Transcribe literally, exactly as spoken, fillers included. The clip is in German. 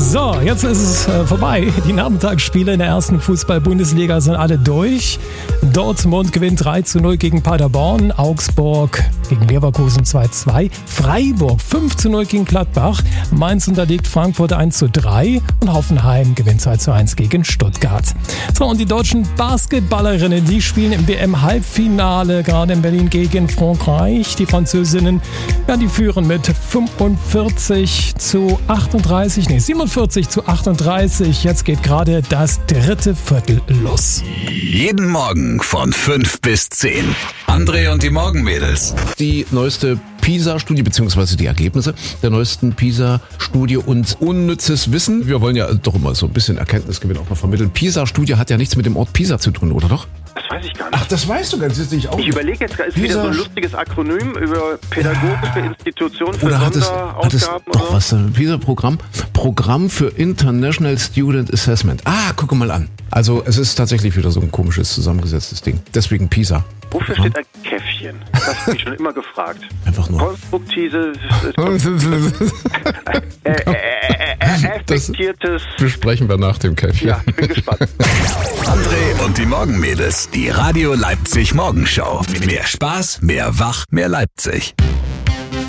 So, jetzt ist es äh, vorbei. Die Nachmittagsspiele in der ersten Fußball-Bundesliga sind alle durch. Dortmund gewinnt drei zu null gegen Paderborn, Augsburg gegen Leverkusen zwei zu zwei, Freiburg fünf zu null gegen Gladbach, Mainz unterliegt Frankfurt eins zu drei und Hoffenheim gewinnt zwei zu eins gegen Stuttgart. So, und die deutschen Basketballerinnen, die spielen im W M-Halbfinale gerade in Berlin gegen Frankreich. Die Französinnen, ja, die führen mit fünfundvierzig zu achtunddreißig, nee, siebenundvierzig zu achtunddreißig. Jetzt geht gerade das dritte Viertel los. Jeden Morgen von fünf bis zehn. André und die Morgenmädels. Die neueste PISA-Studie, beziehungsweise die Ergebnisse der neuesten PISA-Studie und unnützes Wissen. Wir wollen ja doch immer so ein bisschen Erkenntnisgewinn auch noch vermitteln. PISA-Studie hat ja nichts mit dem Ort Pisa zu tun, oder doch? Das weiß ich gar nicht. Ach, das weißt du ganz sicher auch. Ich überlege jetzt, ist wieder so ein lustiges Akronym über pädagogische Institutionen für oder hat es, hat es Sonderausgaben? doch was, PISA-Programm? Programm für International Student Assessment. Ah, gucke mal an. Also es ist tatsächlich wieder so ein komisches, zusammengesetztes Ding. Deswegen PISA. Wofür steht ein Käffchen? Das habe ich mich schon immer gefragt. Einfach nur. Konstruktives, äh, äh, äh, äh, effektiertes... Besprechen wir nach dem Käffchen. Ja, ich bin gespannt. André und die Morgenmädels. Die Radio Leipzig Morgenshow. Mehr Spaß, mehr Wach, mehr Leipzig.